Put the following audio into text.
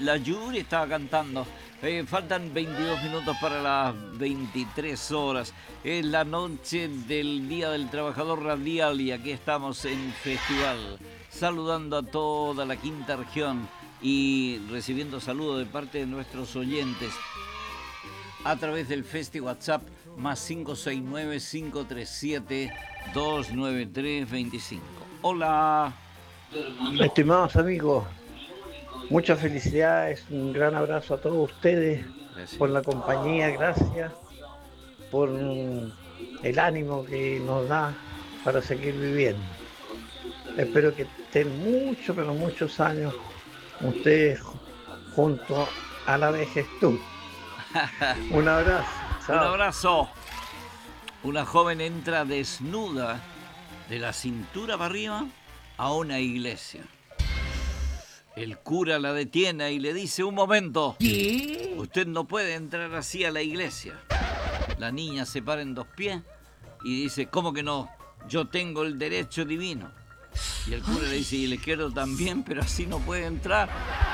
La Yuri estaba cantando. Faltan 22 minutos para las 23 horas. Es la noche del Día del Trabajador Radial y aquí estamos en Festival, saludando a toda la quinta región y recibiendo saludos de parte de nuestros oyentes a través del Festi WhatsApp más 569-537-293-25. Hola. Estimados amigos, muchas felicidades, un gran abrazo a todos ustedes. Gracias. Por la compañía, gracias por el ánimo que nos da para seguir viviendo. Espero que estén muchos, pero muchos años ustedes junto a la vejetud. Un abrazo. Chao. Un abrazo. Una joven entra desnuda de la cintura para arriba a una iglesia. El cura la detiene y le dice: un momento, ¿qué? Usted no puede entrar así a la iglesia. La niña se para en dos pies y dice: ¿cómo que no? Yo tengo el derecho divino. Y el cura le dice: y el izquierdo también, pero así no puede entrar.